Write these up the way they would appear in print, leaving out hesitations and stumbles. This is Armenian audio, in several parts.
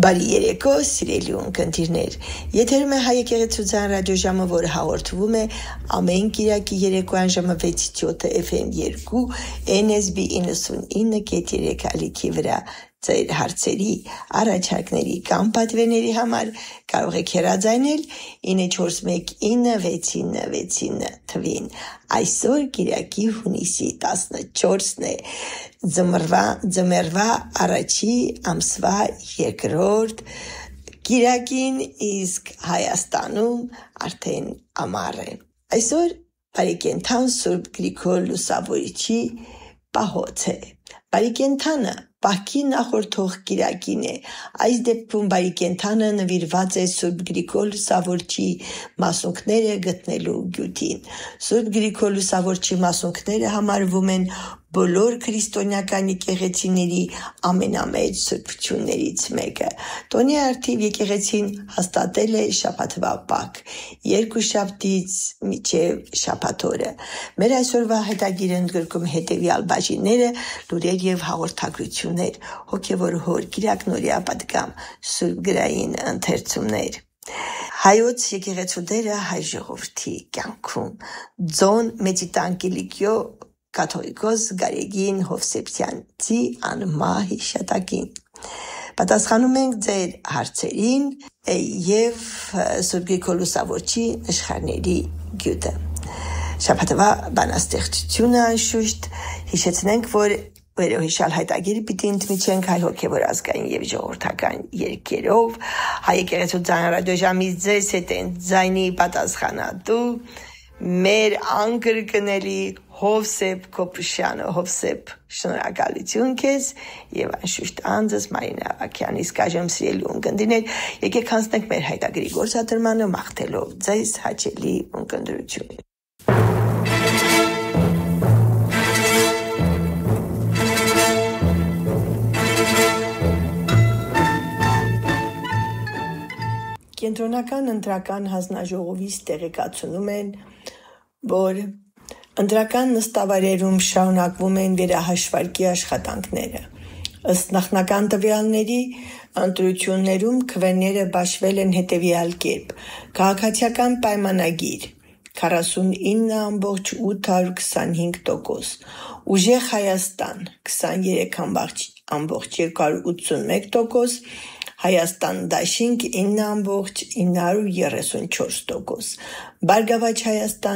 Բարի երեկո, սիրելի ունկնդիրներ։ Եթերում է Հայ եկեղեցության ռադիոժամը, որը հաղորդվում է ամեն կիրակի երեկոյան ժամը 6:7 FM 2 NSB 99.3 ալիքի վրա։ Ձեր հարցերի, առաջարկների կամ պատվերների համար կարող եք հեռարձայնել 94196969 թվին։ Այսօր կիրակի հունիսի 14-ն է, ձմեռվա առաջի ամսվա երկրորդ կիրակին, իսկ Հայաստանում արդեն ամառ է։ Այսօր Բարեկենդան Սուրբ Գրիգոր Լուսավորիչի պահոց է։ Բարեկենդանը պահքի նախորդող կիրակին է։ Այս դեպքում Բարեկենդանը նվիրված է Սուրբ Գրիգոր Լուսավորչի մասունքները գտնելու գյուտին։ Սուրբ Գրիգոր Լուսավորչի մասունքները համարվում են բոլոր քրիստոնեական եկեղեցիների ամենամեծ սրբություններից մեկը։ Տոնի արդիվ եկեղեցին հաստատել է շաբաթվա պահք, երկուշաբթից մինչև շաբաթ օրը։ Մեր այսօրվա հետագիրը ընդգրկում հետևյալ բաժինները՝ լուրեր եւ հաղորդագրություններ, հոգեվոր հոր կիրակնորյա պատգամ, սուրբ գրային ընթերցումներ։ Հայոց եկեղեցու դերը հայ ժողովրդի կյանքում։ Ձոն Մեծիտանկիլիկյո կաթողիկոս Գարեգին Հովսեփյանցի անմահ հիշատակին։ Պատասխանում ենք ձեր հարցերին եւ Սուրբ Գրիգոր Լուսավորչի նշխարների գյուտը։ Շաբաթվա բանաստեղծությունը անշուշտ հիշեցնենք, որ վերոհիշալ հայտագիրը պիտի ընդմիջենք հայ հոգևոր ազգային եւ ժողովրդական երգերով։ Հայ եկեղեցու ռադիոժամի ձեզ հետ են ձայնի պատասխանատու մեր անկրկնելի Հովսեփ Քոպուշյանը։ Հովսեփ, շնորհակալություն քեզ եւ անշուշտ անձս Մարինա Ավագյան։ Իսկ այժմ սիրելի ունկնդիրներ, եկեք հանձնենք մեր հայտագրի գործադրմանը, մաղթելով ձեզ հաճելի ունկնդրություն։ Կենտրոնական ընտրական հանձնաժողովից տեղեկացնում են, որ ընտրական նստավայրերում շարունակվում են վերահաշվարկի աշխատանքները։ Ըստ նախնական տվյալների, ընտրություններում քվեները բաշխվել են հետևյալ կերպ. քաղաքացիական պայմանագիր 49.825%, Ուժեղ Հայաստան 23.281%, Հայաստան Դաշինք 9.934%, Բարգավաճ Հայաստան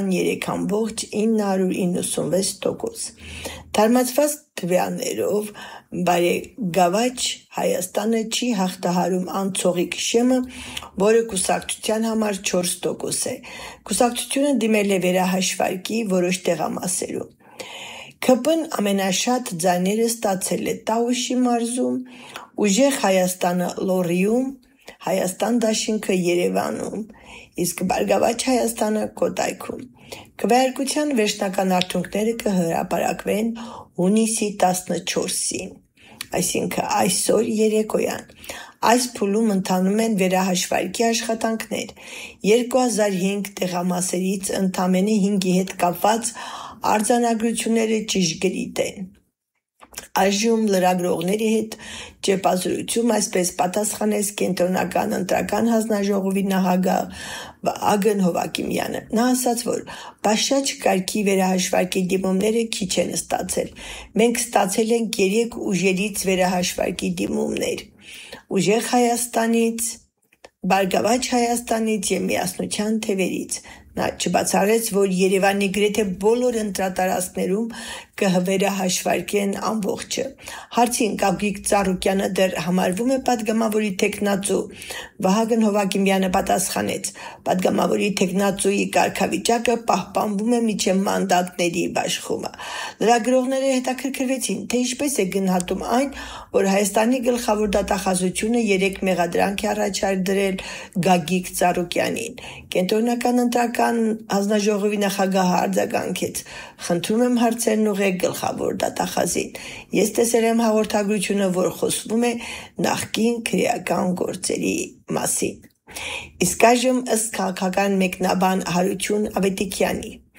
3.996%։ Թարմացված տվյալներով Բարգավաճ Հայաստանը չի հաղթահարում անցողիկ շեմը, որը կուսակցության համար 4% է։ Կուսակցությունը դիմել է վերահաշվարկի որոշ տեղամասերում։ ՔՊ-ն ամենաշատ ձայները ստացել է Տաուշի մարզում, Ուժեղ Հայաստանը Լոռիում, Հայաստան Դաշինքը Երևանում, իսկ Բարգավաճ Հայաստանը Կոտայքում։ Քվեարկության վերջնական արդյունքները կհրապարակվեն հունիսի 14-ին, այսինքն այսօր երեկոյան։ Այս փուլում ընթանում են վերահաշվարկի աշխատանքներ։ 2005 տեղամասերից ընդամենը 5-ի հետ կապված արձանագրությունները ճշգրիտ են։ Այժմ լրագրողների հետ ճեպազրույցում այսպես պատասխանեց Կենտրոնական ընտրական հանձնաժողովի նախագահ Վահագն Հովհակիմյանը։ Նա ասաց, որ բաշաճ կարգի վերահաշվարկի դիմումները քիչ են ստացել։ Մենք ստացել ենք 3 ուժերից վերահաշվարկի դիմումներ՝ Ուժեղ Հայաստանից, Բարգավաճ Հայաստանից եւ Միասնության թևերից։ Նա չբացառեց, որ Երևանի գրեթե բոլոր ընտրատարածքներում կվերահաշվարկեն ամբողջը։ Հարցին Գագիկ Ծառուկյանը դեռ համարվում է падգամավորի թեկնածու, Վահագն Հովհակիմյանը պատասխանեց. падգամավորի թեկնածուի կարգավիճակը պահպանվում է մինչև մանդատների բաշխումը։ Լրագրողները հետաքրքրվեցին, թե ինչպես է գնահատում այն, որ Հայաստանի գլխավոր դատախազությունը 3 մեղադրանք է առաջադրել Գագիկ Ծառուկյանին։ Կենտրոնական ընտրական հանձնաժողովի նախագահը արձագանքեց. խնդրում եմ հարցերն ուղղեք գլխավոր դատախազին։ Ես տեսել եմ հաղորդագրությունը, որ խոսվում է նախկին քրեական գործերի մասին։ Իսկ այժմ ըստ քաղաքական մեկնաբան Հարություն Ավետիքյանի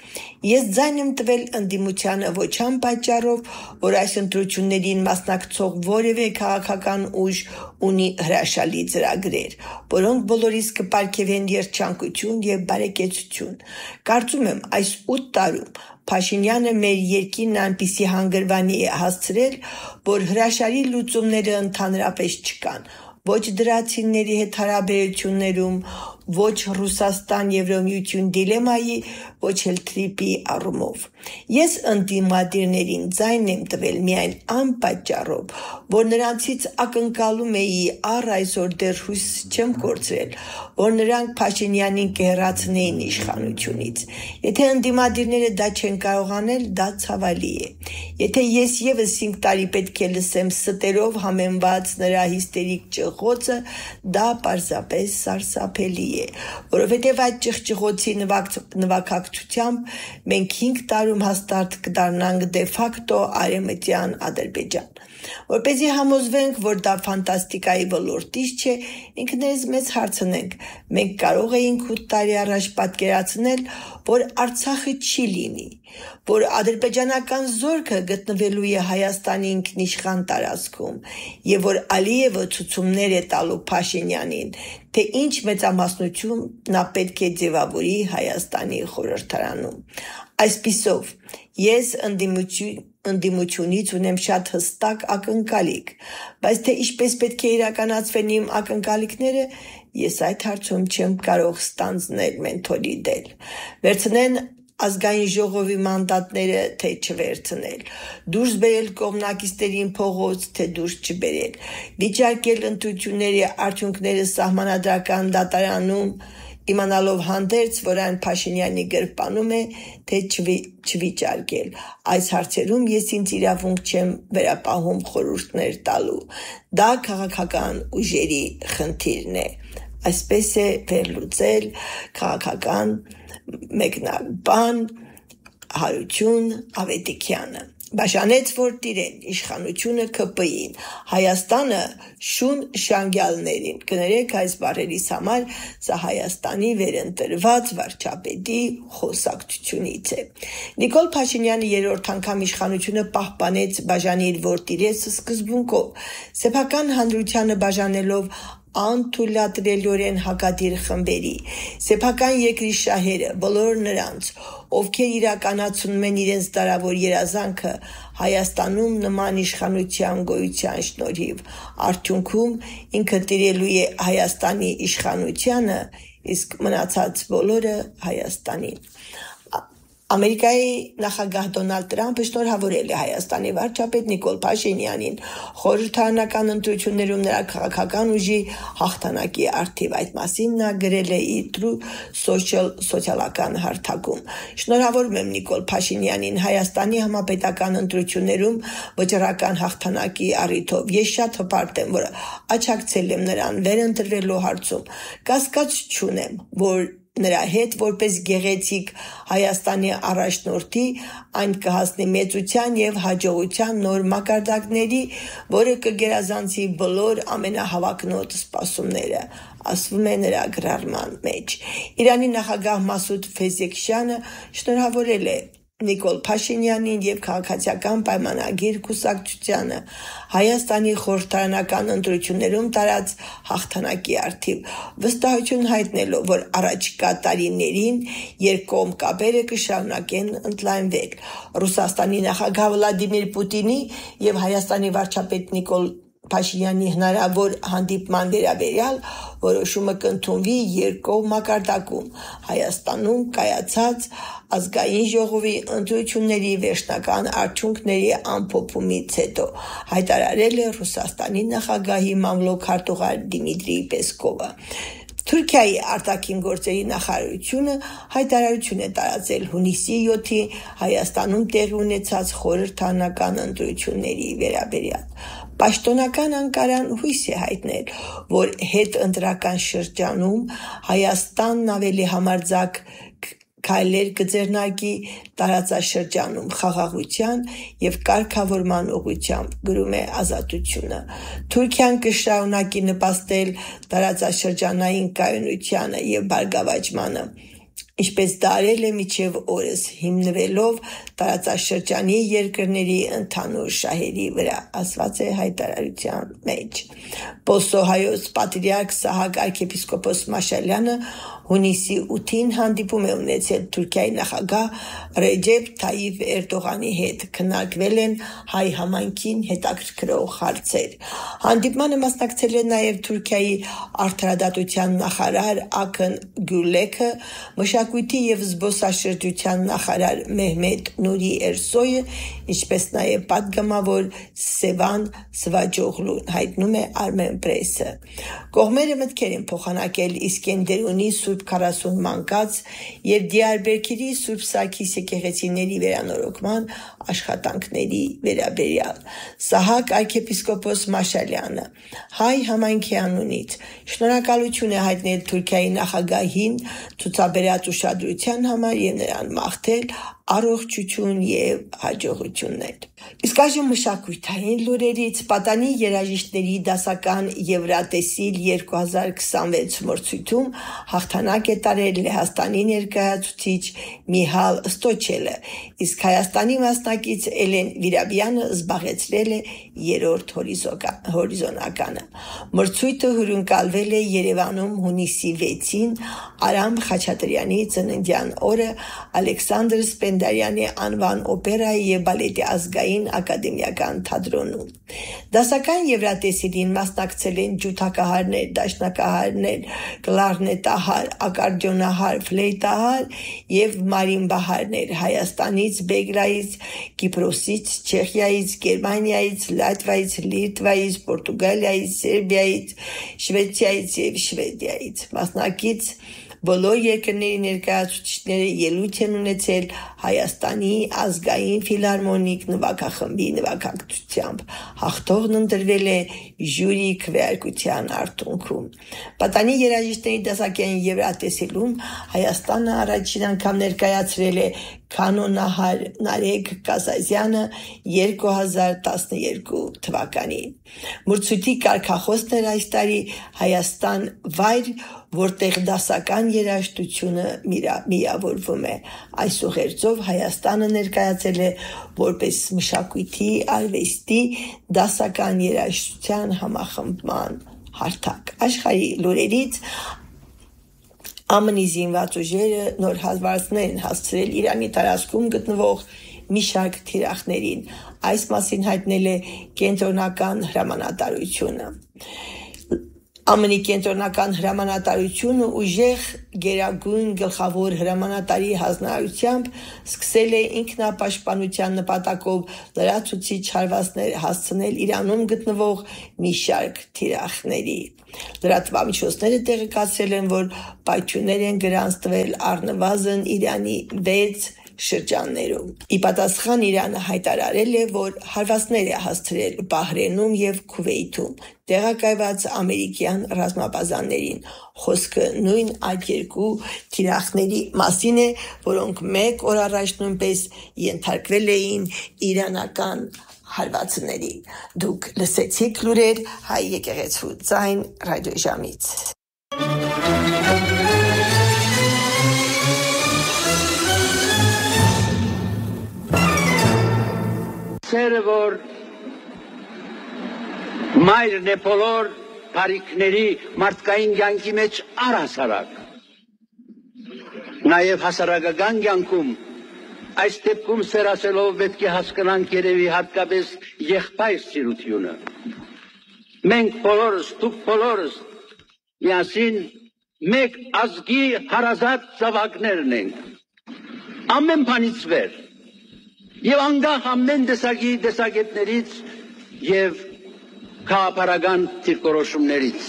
Ես ձայն եմ տվել ընդդիմությանը ոչ այն պատճառով, որ այս ընտրություններին մասնակցող որևէ քաղաքական ուժ ունի հրաշալի ծրագրեր, որոնք բոլորիս կպարգևեն երջանկություն և բարեկեցություն։ Կարծում եմ, այս 8 տարում Փաշինյանը մեր երկիրն այնպիսի հանգրվանի է հասցրել, որ հրաշալի լուծումները ընդհանրապես չկան, ոչ դրացիների հետ հարաբերություններում, ոչ Ռուսաստան-Եվրամիություն դիլեմայի, ոչ էլ Թրիպի առումով։ Ես ընդդիմադիրներին ձայն եմ տվել միայն անպատճառով, որ նրանցից ակնկալում էի առ այսօր դեռ հույս չեմ կորցրել, որ նրանք Փաշինյանին կհեռացնեին իշխանությունից։ Եթե ընդդիմադիրները դա չեն կարող անել, դա ցավալի է։ Եթե ես ևս 5 տարի պետք է լսեմ ստերով համեմված նրա հիստերիկ ճղղոցը, դա պարզապես սարսափելի է, որովհետև այդ ճղճղոցի նվագակցությամբ մենք 5 տարում հաստատ կդառնանք դե ֆակտո արևմտյան Ադրբեջան։ Որպեսզի համոզվենք, որ դա ֆանտաստիկայի ոլորտից չէ, ինքներս մեզ հարցնենք, մենք կարող էինք 8 տարի առաջ պատկերացնել, որ Արցախը չի լինի, որ ադրբեջանական զորքը գտնվելու է Հայաստանի ինքնիշխան տարածքում և որ Ալիևը ցուցումներ է տալու Փաշինյանին, թե ինչ մեծամասնություն նա պետք է ձևավորի Հայաստանի խորհրդարանում։ Այսպիսով, ես ընդդիմությունից ունեմ շատ հստակ ակնկալիք, բայց թե ինչպես պետք է իրականացվեն իմ ակնկալիքները, ես այդ հարցում չեմ կարող ստանձնել մենթորի դել։ Վերցնեն ազգային ժողովի մանդատները, թե չվերցնել, դուրս բերել կողմնակիցներին փողոց, թե դուրս չբերել, վիճարկել ընտրությունների արդյունքները սահմանադրական դատարանում, իմանալով հանդերձ, որ այն Փաշինյանի գրպանում է, թե չվիճարկել։ Այս հարցերում ես ինձ իրավունք չեմ վերապահում խորհուրդներ տալու։ Դա քաղաքական ուժերի խնդիրն է։ Այսպես է վերլուծել քաղաքական մեկնաբան Հարություն Ավետիքյանը։ Բաժանեց, որ տիրեն իշխանությունը ԿՊ-ին, Հայաստանը շուն շանգյալներին, կներեք այս բառերիս համար, սա Հայաստանի վերընտրված վարչապետի խոսակցությունից է։ Նիկոլ Փաշինյանը երրորդ անգամ իշխանությունը պահպանեց բաժանիր, որ տիրես սկզբունքով, սեփական հանրությանը բաժանելով անթույլատրելիորեն հակադիր խմբերի, սեփական երկրի շահերը, բոլոր նրանց, ովքեր իրականացնում են իրենց դարավոր երազանքը Հայաստանում նման իշխանության գոյության շնորհիվ, արդյունքում ինքը տիրելու է Հայաստանի իշխանությանը, իսկ մնացած բոլորը Հայաստանին։ Ամերիկայի նախագահ Դոնալդ Տրամփը շնորհավորել է Հայաստանի վարչապետ Նիկոլ Փաշինյանին խորհրդարանական ընտրություններում նրա քաղաքական ուժի հաղթանակի առթիվ։ Այդ մասին նա գրել է իր Truth սոցիալական հարթակում։ Շնորհավորում եմ Նիկոլ Փաշինյանին Հայաստանի համապետական ընտրություններում վճռական հաղթանակի առիթով։ Ես շատ հպարտ եմ, որ աջակցել եմ նրան վերընտրվելու հարցում։ Կասկած չունեմ, որ նրա հետ որպես գեղեցիկ Հայաստանի առաջնորդի այն կհասնի մեծության և հաջողության նոր մակարդակների, որը կգերազանցի բոլոր ամենահավակնոտ սպասումները, ասվում է նրա գրառման մեջ։ Իրանի նախագահ Մասուդ Փեզեքշյանը շնորհավորել է Նիկոլ Փաշինյանին և քաղաքացիական պայմանագիր կուսակցությանը Հայաստանի խորհրդարանական ընտրություններում տարած հաղթանակի առթիվ, վստահություն հայտնելով, որ առաջիկա տարիներին երկկողմ կապերը կշարունակեն ընդլայնվել։ Ռուսաստանի նախագահ Վլադիմիր Պուտինի և Հայաստանի վարչապետ Նիկոլ Փաշինյանի հնարավոր հանդիպման վերաբերյալ որոշումը կընդունվի երկկողմ մակարդակում Հայաստանում կայացած ազգային ժողովի ընտրությունների վերջնական արդյունքների ամփոփումից հետո, հայտարարել է Ռուսաստանի նախագահի մամլոք քարտուղար Դիմիտրի Պեսկովը։ Թուրքիայի արտաքին գործերի նախարարությունը հայտարարություն է տարածել հունիսի 7-ի Հայաստանում տեղի ունեցած խորհրդարանական ընտրությունների վերաբերյալ։ Պաշտոնական Անկարան հույս է հայտնել, որ հետընտրական շրջանում Հայաստանն ավելի համարձակ քայլեր կձեռնարկի տարածաշրջանում խաղաղության և կարգավորման ուղղությամբ, գրում է Ազատությունը։ Թուրքիան կշարունակի նպաստել տարածաշրջանային կայունությանը և բարգավաճմանը, ինչպես դարել է միջև օրս, հիմնվելով տարածաշրջանի երկրների ընդհանուր շահերի վրա, ասված է հայտարարության մեջ։ Պոսոհայոց պատրիարք Սահակ arczepiskopos Մաշալյանը հունիսի 8-ին հանդիպում է ունեցել Թուրքիայի նախագահ Ռեջեփ Թայիփ Էրդողանի հետ, քննարկվել են հայ համայնքին հետաքրքրող հարցեր։ Հանդիպմանը մասնակցել է նաև Թուրքիայի արդարադատության նախարար Աքն Գյուլեքը, մշակույթի և զբոսաշրջության նախարար Մեհմեդ Նուրի Էրսոյը, ինչպես նաև պատգամավոր Սևան Սվաջօղլուն, հայտնում է Armen Press-ը։ Կողմերը մտքեր են փոխանակել Իսկենդերունի Սուրբ 40 մանկաց և Դիարբեկիրի Սուրբ Սարգիս եկեղեցիների վերանորոգման աշխատանքների վերաբերյալ։ Սահակ arczepiskopos Մաշալյանը հայ համայնքի անունից շնորհակալություն է հայտնել Թուրքիայի նախագահին ցուցաբերած ուշադրության համար և նրան մաղթել առողջություն և հաջողություններ։ Իսկ այժմ մշակութային լուրերից պատանի երաժիշտների դասական Եվրատեսիլ 2026 մրցույթում հաղթանակ է տարել Լեհաստանի ներկայացուցիչ Միհալ Ստոչելը, իսկ Հայաստանի մասնակից Էլեն Վիրաբյանը զբաղեցրել է երրորդ հորիզոնականը։ Մրցույթը հյուրընկալվել է Երևանում հունիսի 6-ին Արամ Խաչատրյանի ծննդյան օրը Ալեքսանդր Սպենդիարյանի անվան օպերայի և բալետի ազգային ակադեմիական թատրոնում։ Դասական Եվրատեսիլին մասնակցել են ջութակահարներ, դաշնակահարներ, կլարնետահար, ակարդեոնահար, ֆլեյտահար և մարիմբահարներ Հայաստանից, Բելգիայից, Կիպրոսից, Չեխիայից, Գերմանիայից, Լատվիայից, Լիտվայից, Պորտուգալիայից, Սերբիայից, Շվեյցարիայից և Շվեդիայից։ Մասնակից բոլոր երկրների ներկայացուցիչները ելույթ են ունեցել Հայաստանի ազգային ֆիլհարմոնիկ նվագախմբի նվագակցությամբ։ Հաղթողն ընտրվել է ժյուրի քվեարկության արդյունքում։ Պատանի երաժիշտների դասական Եվրատեսիլում Հայաստանը առաջին անգամ ներկայացրել է կանոնահար Նարեկ Կազազյանը 2012 թվականին։ Մրցույթի կարգախոսն էր այս տարի Հայաստան վայր, որտեղ դասական երաժշտությունը միավորվում է։ Այս ուղերձով Հայաստանը ներկայացել է որպես մշակույթի, արվեստի, դասական երաժշտության համախմբման հարթակ։ Աշխարհի լուրերից ԱՄՆ-ի զինված ուժերը նոր հատվածներ են հասցրել Իրանի տարածքում գտնվող մի շարք թիրախներին։ Այս մասին հայտնել է Կենտրոնական հրամանատարությունը։ ԱՄՆ-ի Կենտրոնական հրամանատարությունը ուժեղ գերագույն գլխավոր հրամանատարի հանձնարարությամբ սկսել է ինքնապաշտպանության նպատակով լրացուցիչ հարվածներ հասցնել Իրանում գտնվող մի շարք թիրախների։ Լրատվամիջոցները տեղեկացրել են, որ պայթյուններ են գրանցվել առնվազն Իրանի 6 շրջաններում։ Ի պատասխան Իրանը հայտարարել է, որ հարվածներ է հասցրել Բահրեյնում և Քուվեյթում տեղակայված ամերիկյան ռազմաբազաներին։ Խոսքը նույն այդ երկու թիրախների մասին է, որոնք մեկ օր առաջ նույնպես ենթարկվել էին իրանական հարվածների։ Դուք լսեցիք լուրեր Հայ եկեղեցու ձայն ռադիոժամից։ Սերը, որ մայրն է բոլոր բարիքների մարդկային կյանքի մեջ առհասարակ, նաև հասարակական կյանքում, այս դեպքում սերասելով պետք է հասկանանք երևի հատկապես եղբայր սիրությունը։ Մենք բոլորս, դուք բոլորս միասին մեկ ազգի հարազատ զավակներն ենք, ամեն բանից վեր, և անգախ ամեն տեսակի տեսակետներից և քաղաքական դիրքորոշումներից։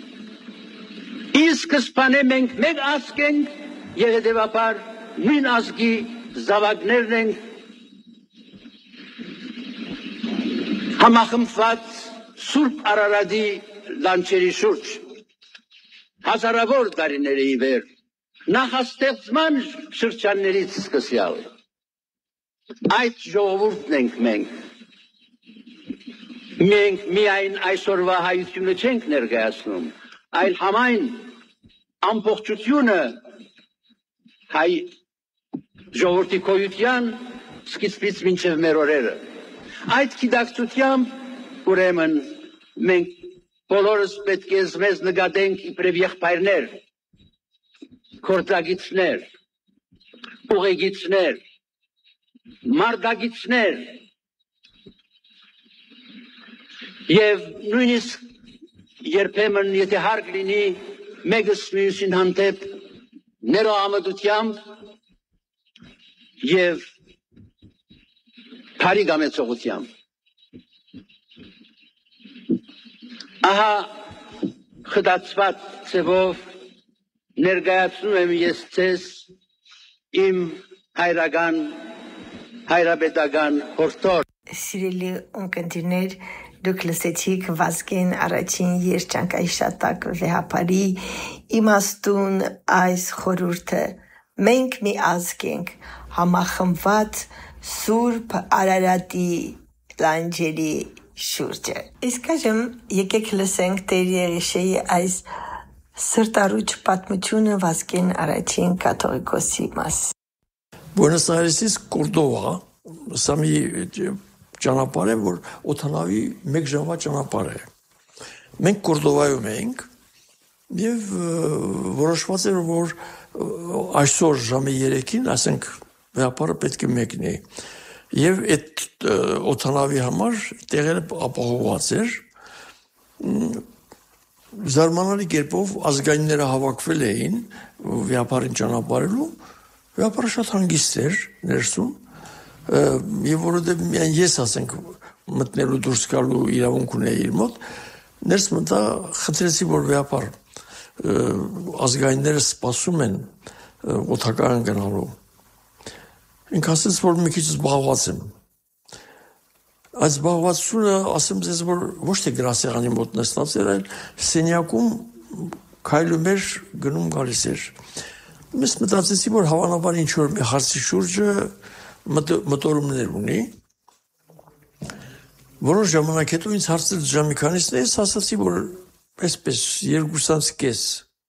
Ի սկզբանե մենք մեկ ազգ ենք և հետևաբար նույն ազգի զավակներն ենք, համախմբված Սուրբ Արարատի լանջերի շուրջ։ Հազարավոր տարիների ի վեր նախաստեղծման շրջաններից սկսյալ այդ ժողովուրդն ենք մենք։ Մենք միայն այսօրվա հայությունը չենք ներկայացնում, այլ համայն ամբողջությունը հայ ժողովրդի քոյության սկիզբից մինչև մեր օրերը։ Այդ գիտակցությամբ ուրեմն մենք բոլորս պետք է մեզ նկատենք իբրև եղբայրներ, գործագիցներ, ուղեգիցներ, մարտագիցներ եւ նույնիսկ երբեմն եթե հարկ լինի մեկս մյուսին հանդեպ ներողամտությամբ եւ բարի գամեցողությամբ։ Ահա խտացված ձևով ներկայացնում եմ ես ձեզ իմ հայրական հայրապետական հորթոր։ Սիրելի ունկնդիրներ, դուք լսեցիք Վազգեն առաջին երջանկայիշատակ վեհապարի իմաստուն այս խորհուրդը։ Մենք մի ազգ ենք, համախմբված Սուրբ Արարատի լանջերի շուրջը։ Իսկ այժմ եկեք լսենք Տեր Եղիշեի այս սրտառուչ պատմությունը Վազգեն առաջին կաթողիկոսի մասին։ Buenos Airesից Կորդովա, սա մի ճանապարհ է, որ օդանավի 1 ժամվա ճանապարհ է։ Մենք Կորդովայում ենք եւ որոշված էր, որ այսօր ժամը 3-ին, ասենք, վեհապարը պետք է մեկնի։ Եվ այդ օդանավի համար տեղերը ապահովված էր։ Զարմանալի կերպով ազգայինները հավաքվել էին վեհապարին ճանապարհելու։ Վեհապարը շատ հանգիստ էր ներսում, եւ որովհետեւ միայն ես ասենք մտնելու դուրս գալու իրավունք ունեի իր մոտ, ներս մտա, խնդրեցի, որ վեհապար ազգայինները սպասում են օդակայան գնալու։ Ինքը ասաց, որ մի քիչ զբաղված եմ։ Այս զբաղվածությունը ասեմ ձեզ, որ ոչ թե գրասեղանի մոտ նստած էր, այլ սենյակում քայլում էր, գնում գալիս էր։ Ես մտածեցի, որ հավանաբար ինչ-որ մի հարցի շուրջը մտորումներ ունի։ Որոշ ժամանակ հետո ինձ հարցրեց ժամի քանիսն է, ես ասացի, որ այսպես 2:30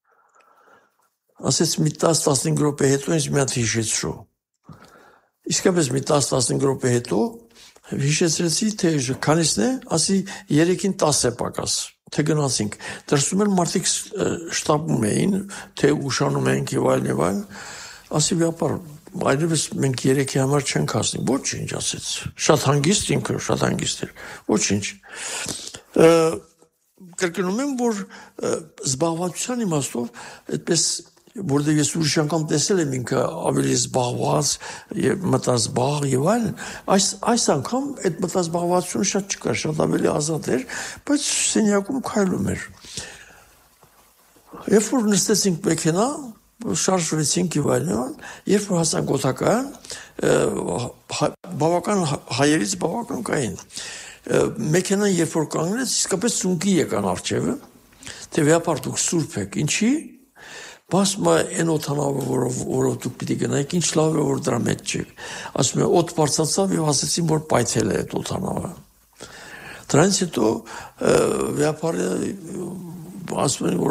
ասեց մի 10-15 րոպե հետո ինձ մի հատ հիշեցրու։ Իսկապես մի 10-15 րոպե հետո հիշեցրեցի, թե քանիսն է, ասի 3-ին 10 է պակաս, թե գնացինք։ Դրսում էլ մարդիկ շտապում էին, թե ուշանում ենք եւ այլն, ասի վեհապար, այլևս մենք 3-ի համար չենք հասնի։ Ոչինչ, ասեց։ Շատ հանգիստ ինքը, շատ հանգիստ էր։ Ոչինչ։ Կրկնում եմ, որ զբաղվածության իմաստով այդպես, որտեղ ես ուրիշ անգամ տեսել եմ ինքը ավելի զբաղված եւ մտազբաղ եւ այլն, այս անգամ այդ մտազբաղվածությունը շատ չկար, շատ ավելի ազատ էր, բայց սենյակում քայլում էր։ Երբ որ նստեցինք մեքենա, շարժվեցինք եւ այլն, երբ որ հասանք օդակայան, բավական հայերից բավական կային։ Մեքենան երբ որ կանգնեց, իսկապես ծունկի եկան առջևը, թե վեհապար դուք սուրբ եք, ինչի՞։ Բասմա այն օդանավը, որով դուք պիտի գնայիք, ինչ լավ է, որ դրա մեջ չեք։ Ասում է, օդ բարձրացավ եւ ասեցին, որ պայթել է այդ օդանավը։ Դրանից հետո վեհապարը ասում են, որ